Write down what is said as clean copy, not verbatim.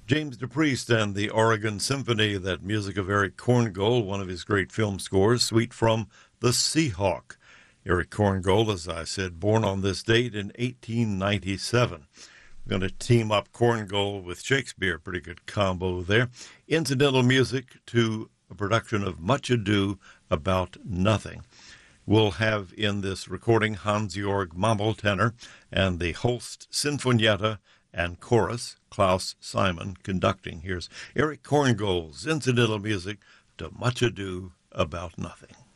James DePriest and the Oregon Symphony, that music of Eric Korngold, one of his great film scores, Suite from The Seahawk. Eric Korngold, as I said, born on this date in 1897. We're going to team up Korngold with Shakespeare, pretty good combo there. Incidental music to a production of Much Ado About Nothing. We'll have in this recording Hans-Georg Mammel tenor and the Holst Sinfonietta and chorus, Klaus Simon conducting. Here's Eric Korngold's incidental music to Much Ado About Nothing.